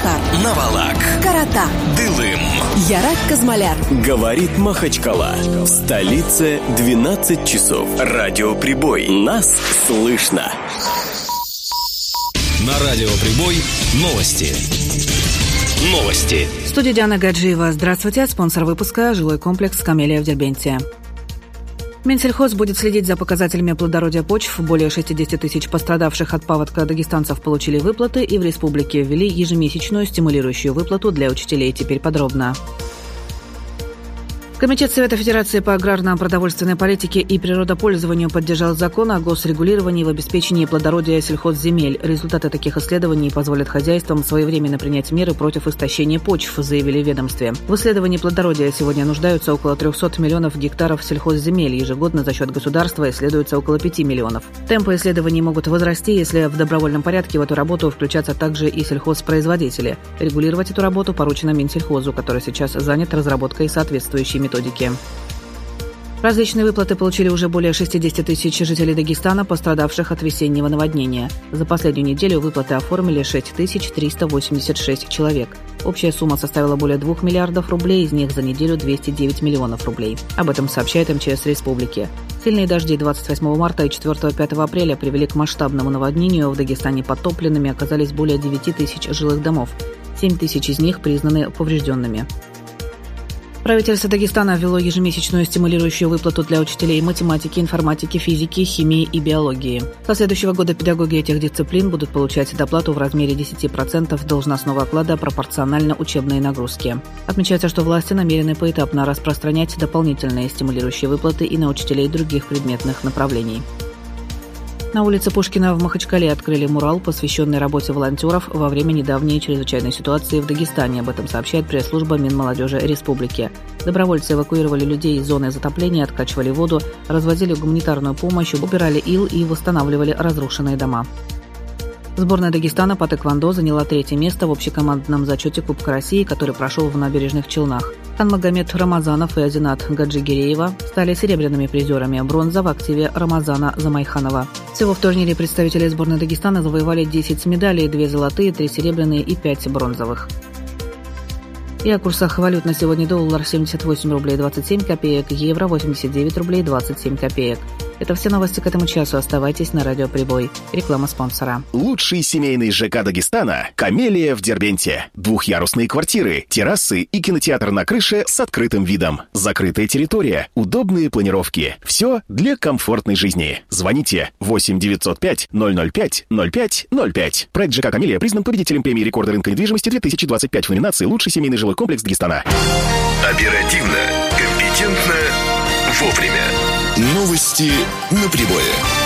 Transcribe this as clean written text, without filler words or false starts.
Шахтар, Навалак, Карата, Дылым, Ярак Казмаляр. Говорит Махачкала. В столице 12 часов. Радиоприбой. Нас слышно. На Радиоприбой новости. В студии Диана Гаджиева. Здравствуйте. Спонсор выпуска – жилой комплекс «Камелия» в Дербенте. Минсельхоз будет следить за показателями плодородия почв. Более 60 тысяч пострадавших от паводка дагестанцев получили выплаты, и в республике ввели ежемесячную стимулирующую выплату для учителей. Теперь подробно. Комитет Совета Федерации по аграрно-продовольственной политике и природопользованию поддержал закон о госрегулировании в обеспечении плодородия сельхозземель. Результаты таких исследований позволят хозяйствам своевременно принять меры против истощения почв, заявили в ведомстве. В исследовании плодородия сегодня нуждаются около 300 миллионов гектаров сельхозземель. Ежегодно за счет государства исследуется около 5 миллионов. Темпы исследований могут возрасти, если в добровольном порядке в эту работу включатся также и сельхозпроизводители. Регулировать эту работу поручено Минсельхозу, который сейчас занят разработкой соответствующей методики. Различные выплаты получили уже более 60 тысяч жителей Дагестана, пострадавших от весеннего наводнения. За последнюю неделю выплаты оформили 6386 человек. Общая сумма составила более 2 миллиардов рублей, из них за неделю 209 миллионов рублей. Об этом сообщает МЧС Республики. Сильные дожди 28 марта и 4-5 апреля привели к масштабному наводнению. В Дагестане подтопленными оказались более 9 тысяч жилых домов. 7 тысяч из них признаны поврежденными. Правительство Дагестана ввело ежемесячную стимулирующую выплату для учителей математики, информатики, физики, химии и биологии. Со следующего года педагоги этих дисциплин будут получать доплату в размере 10% должностного оклада пропорционально учебной нагрузке. Отмечается, что власти намерены поэтапно распространять дополнительные стимулирующие выплаты и на учителей других предметных направлений. На улице Пушкина в Махачкале открыли мурал, посвященный работе волонтеров во время недавней чрезвычайной ситуации в Дагестане. Об этом сообщает пресс-служба Минмолодежи Республики. Добровольцы эвакуировали людей из зоны затопления, откачивали воду, развозили гуманитарную помощь, убирали ил и восстанавливали разрушенные дома. Сборная Дагестана по тэквондо заняла 3-е место в общекомандном зачете Кубка России, который прошел в Набережных Челнах. Ханмагомед Рамазанов и Азинат Гаджигиреева стали серебряными призерами, бронза в активе Рамазана Замайханова. Всего в турнире представители сборной Дагестана завоевали 10 медалей, 2 золотые, 3 серебряные и 5 бронзовых. И о курсах валют на сегодня: доллар 78 рублей 27 копеек, евро 89 рублей 27 копеек. Это все новости к этому часу. Оставайтесь на Радиоприбой. Реклама спонсора. Лучший семейный ЖК Дагестана – «Камелия» в Дербенте. Двухъярусные квартиры, террасы и кинотеатр на крыше с открытым видом. Закрытая территория, удобные планировки. Все для комфортной жизни. Звоните 8 905 005 05 05. Проект ЖК «Камелия» признан победителем премии рекорда рынка недвижимости 2025 в номинации «Лучший семейный жилой комплекс Дагестана». Оперативно, компетентно, вовремя. Новости на прибое.